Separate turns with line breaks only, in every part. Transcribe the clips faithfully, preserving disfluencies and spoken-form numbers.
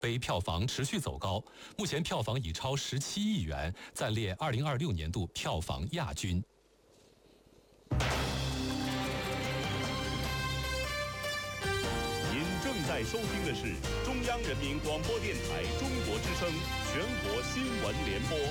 杯票房持续走高，目前票房已超十七亿元，暂列二零二六年度票房亚军。
您正在收听的是中央人民广播电台中国之声全国新闻联播。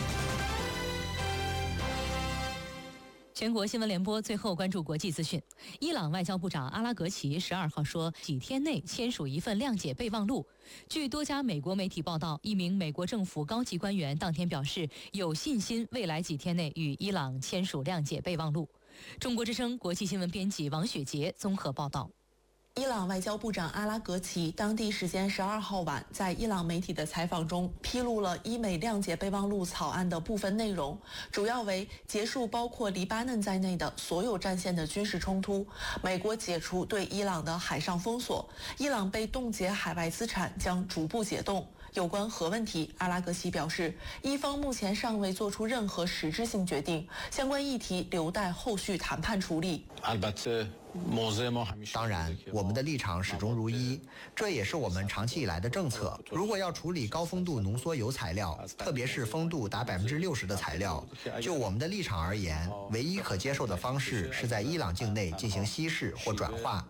全国新闻联播最后关注国际资讯。伊朗外交部长阿拉格齐十二号说，几天内签署一份谅解备忘录。据多家美国媒体报道，一名美国政府高级官员当天表示，有信心未来几天内与伊朗签署谅解备忘录。中国之声国际新闻编辑王雪杰综合报道。
伊朗外交部长阿拉格齐当地时间十二号晚在伊朗媒体的采访中披露了伊美谅解备忘录草案的部分内容，主要为结束包括黎巴嫩在内的所有战线的军事冲突，美国解除对伊朗的海上封锁，伊朗被冻结海外资产将逐步解冻。有关核问题，阿拉格齐表示，伊方目前尚未做出任何实质性决定，相关议题留待后续谈判处理。
当然，我们的立场始终如一，这也是我们长期以来的政策。如果要处理高丰度浓缩铀材料，特别是丰度达百分之六十的材料，就我们的立场而言，唯一可接受的方式是在伊朗境内进行稀释或转化。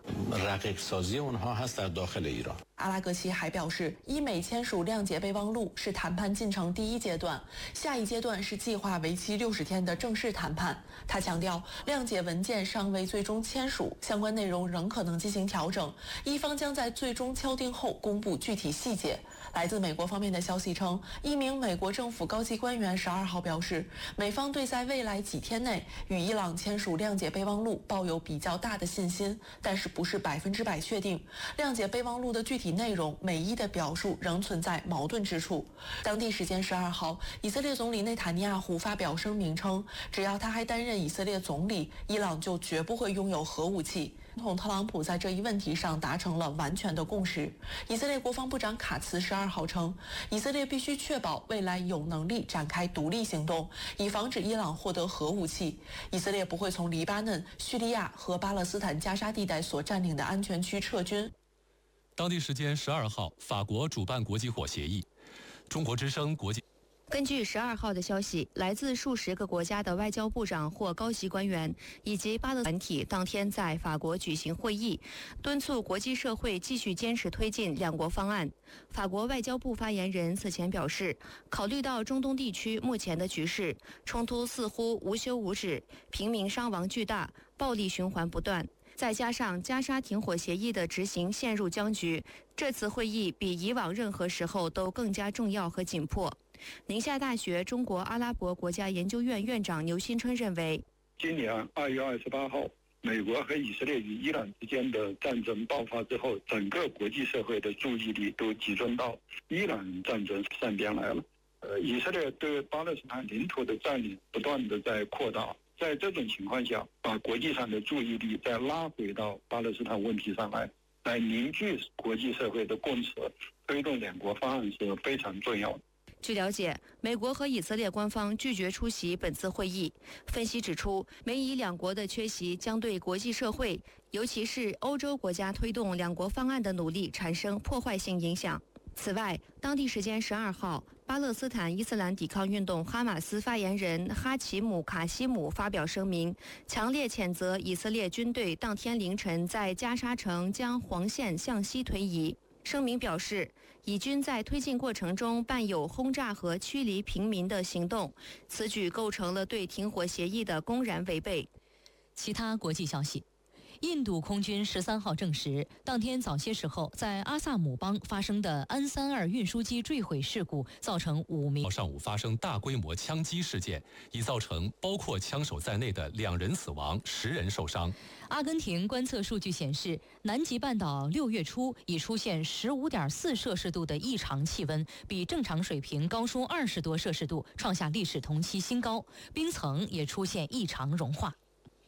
阿拉格齐还表示，伊美签署谅解备忘录是谈判进程第一阶段，下一阶段是计划为期六十天的正式谈判。他强调，谅解文件尚未最终签署，相关内容仍可能进行调整，伊方将在最终敲定后公布具体细节。来自美国方面的消息称，一名美国政府高级官员十二号表示，美方对在未来几天内与伊朗签署谅解备忘录抱有比较大的信心，但是不是百分之百确定。谅解备忘录的具体内容，美伊的表述仍存在矛盾之处。当地时间十二号，以色列总理内塔尼亚胡发表声明称，只要他还担任以色列总理，伊朗就绝不会拥有核武器。总统特朗普在这一问题上达成了完全的共识。以色列国防部长卡茨十二号称，以色列必须确保未来有能力展开独立行动，以防止伊朗获得核武器。以色列不会从黎巴嫩、叙利亚和巴勒斯坦加沙地带所占领的安全区撤军。
当地时间十二号，法国主办国际火协议。中国之声国际。
根据十二号的消息，来自数十个国家的外交部长或高级官员以及巴勒团体当天在法国举行会议，敦促国际社会继续坚持推进两国方案。法国外交部发言人此前表示，考虑到中东地区目前的局势，冲突似乎无休无止，平民伤亡巨大，暴力循环不断，再加上加沙停火协议的执行陷入僵局，这次会议比以往任何时候都更加重要和紧迫。宁夏大学中国阿拉伯国家研究院院长牛新春认为，
今年二月二十八号，美国和以色列与伊朗之间的战争爆发之后，整个国际社会的注意力都集中到伊朗战争上边来了。呃，以色列对巴勒斯坦领土的占领不断的在扩大，在这种情况下，把国际上的注意力再拉回到巴勒斯坦问题上来，来凝聚国际社会的共识，推动两国方案是非常重要的。
据了解，美国和以色列官方拒绝出席本次会议。分析指出，美以两国的缺席将对国际社会，尤其是欧洲国家推动两国方案的努力产生破坏性影响。此外，当地时间十二号，巴勒斯坦伊斯兰抵抗运动哈马斯发言人哈奇姆·卡西姆发表声明，强烈谴责以色列军队当天凌晨在加沙城将黄线向西推移。声明表示，以军在推进过程中伴有轰炸和驱离平民的行动，此举构成了对停火协议的公然违背。
其他国际消息。印度空军十三号证实，当天早些时候在阿萨姆邦发生的安三二运输机坠毁事故，造成五名。
上午发生大规模枪击事件，已造成包括枪手在内的两人死亡，十人受伤。
阿根廷观测数据显示，南极半岛六月初已出现十五点四摄氏度的异常气温，比正常水平高出二十多摄氏度，创下历史同期新高。冰层也出现异常融化。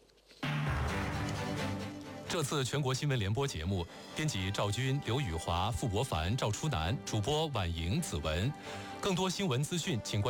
这次全国新闻联播节目，编辑赵军、刘宇华、傅博凡、赵初南，主播婉莹、子文。更多新闻资讯，请关。